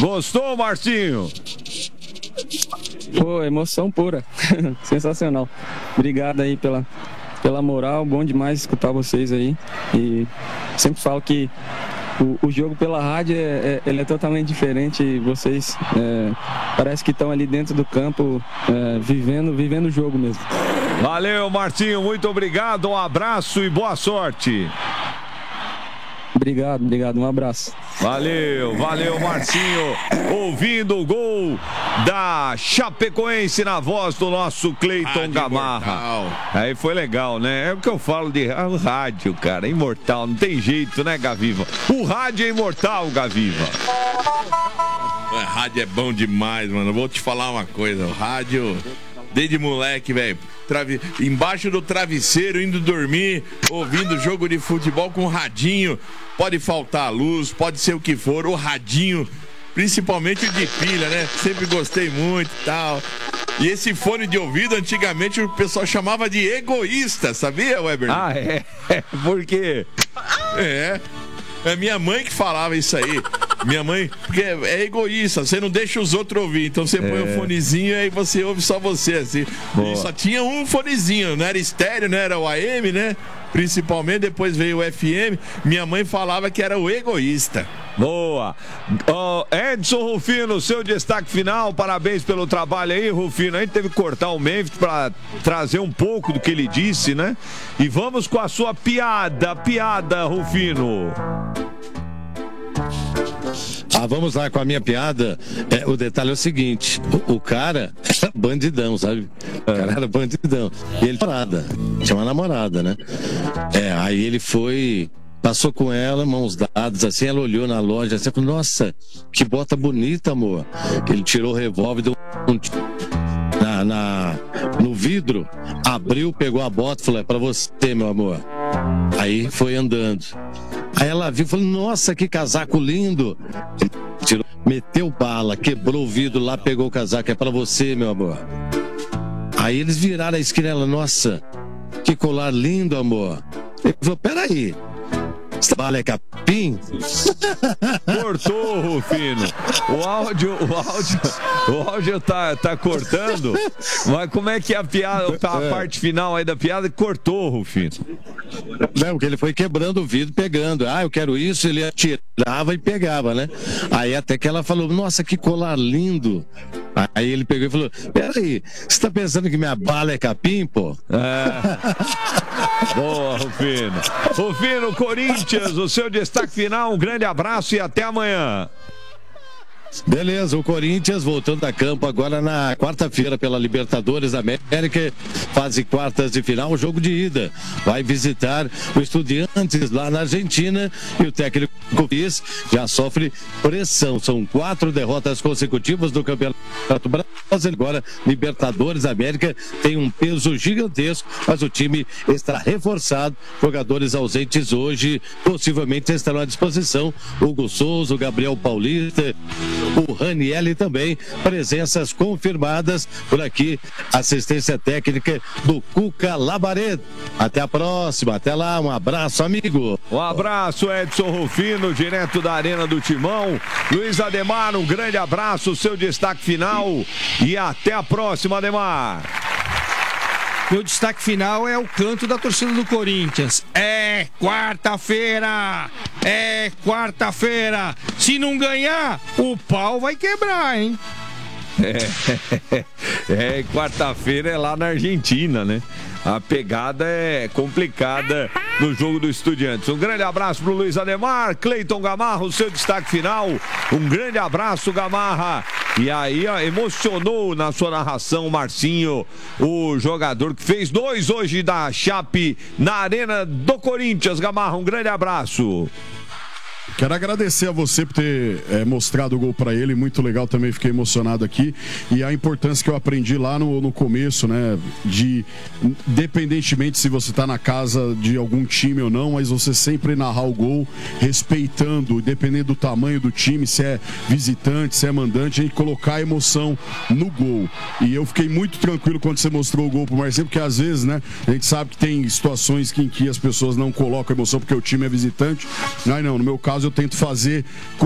Gostou, Marcinho? Pô, emoção pura. Sensacional. Obrigado aí pela moral. Bom demais escutar vocês aí. E sempre falo que o jogo pela rádio ele é totalmente diferente. Vocês parece que estão ali dentro do campo vivendo o jogo mesmo. Valeu, Marcinho. Muito obrigado. Um abraço e boa sorte. Obrigado. Um abraço. Valeu, Marcinho. Ouvindo o gol da Chapecoense na voz do nosso Cleiton Gamarra. Imortal. Aí foi legal, né? É o que eu falo de rádio, cara. Imortal, não tem jeito, né, Gaviva? O rádio é imortal, Gaviva. Rádio é bom demais, mano. Vou te falar uma coisa. O rádio, desde moleque, velho. Embaixo do travesseiro, indo dormir, ouvindo jogo de futebol com radinho. Pode faltar a luz, pode ser o que for, o radinho, principalmente o de pilha, né? Sempre gostei muito e tal. E esse fone de ouvido, antigamente o pessoal chamava de egoísta, sabia, Weber? Ah, é? Por quê? É minha mãe que falava isso aí. Minha mãe, porque é egoísta, você não deixa os outros ouvir, então você põe um fonezinho e aí você ouve só você, assim. E só tinha um fonezinho, não era estéreo, não era o AM, né? Principalmente, depois veio o FM. Minha mãe falava que era o egoísta. Boa. Edson Rufino, seu destaque final, parabéns pelo trabalho aí, Rufino. A gente teve que cortar o Memphis para trazer um pouco do que ele disse, né? E vamos com a sua piada, Rufino. Vamos lá com a minha piada. O detalhe é o seguinte: o cara era bandidão, sabe? O cara era bandidão. E ele tinha uma namorada, né? Aí ele foi, passou com ela, mãos dadas, assim, ela olhou na loja, assim, falou: nossa, que bota bonita, amor. Ele tirou o revólver, deu no vidro, abriu, pegou a bota e falou: é pra você, meu amor. Aí foi andando. Aí ela viu e falou: nossa, que casaco lindo. Ele tirou, meteu bala, quebrou o vidro lá, pegou o casaco: é pra você, meu amor. Aí eles viraram a esquina, ela: nossa, que colar lindo, amor. Ele falou: peraí, essa bala é capim? Cortou, Rufino. O áudio tá cortando. Mas como é que é a piada, a parte final aí da piada cortou, Rufino? Não, porque ele foi quebrando o vidro, pegando. Eu quero isso, ele atirava e pegava, né? Aí até que ela falou: nossa, que colar lindo. Aí ele pegou e falou: peraí, você tá pensando que minha bala é capim, pô? Boa, Rufino. Rufino, Corinthians, o seu destaque final, um grande abraço e até amanhã. Beleza, o Corinthians voltando a campo agora na quarta-feira pela Libertadores da América, fase quartas de final, jogo de ida. Vai visitar o Estudiantes lá na Argentina e o técnico já sofre pressão. São 4 derrotas consecutivas no Campeonato Brasileiro. Agora, Libertadores da América tem um peso gigantesco, mas o time está reforçado. Jogadores ausentes hoje possivelmente estarão à disposição: Hugo Souza, o Gabriel Paulista, o Ranielli também, presenças confirmadas por aqui, assistência técnica do Cuca Labaredo. Até a próxima, até lá, um abraço, amigo. Um abraço, Edson Rufino, direto da Arena do Timão. Luiz Ademar, um grande abraço, seu destaque final e até a próxima, Ademar. Meu destaque final é o canto da torcida do Corinthians. É quarta-feira! É quarta-feira! Se não ganhar, o pau vai quebrar, hein? Quarta-feira é lá na Argentina, né? A pegada é complicada no jogo do Estudiantes. Um grande abraço pro Luiz Ademar. Cleiton Gamarra, o seu destaque final. Um grande abraço, Gamarra. E aí, emocionou na sua narração, Marcinho, o jogador que fez 2 hoje da Chape na Arena do Corinthians. Gamarra, um grande abraço. Quero agradecer a você por ter mostrado o gol para ele, muito legal também, fiquei emocionado aqui. E a importância que eu aprendi lá no começo, né, de, independentemente se você tá na casa de algum time ou não, mas você sempre narrar o gol, respeitando, dependendo do tamanho do time, se é visitante, se é mandante, a gente colocar a emoção no gol. E eu fiquei muito tranquilo quando você mostrou o gol pro Marcelo, porque às vezes, né, a gente sabe que tem situações em que as pessoas não colocam emoção porque o time é visitante. Não, no meu caso eu tento fazer